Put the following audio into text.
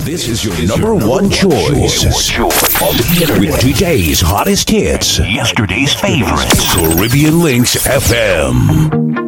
This is your number one choice with today's hottest hits, yesterday's favorites. Caribbean Links FM.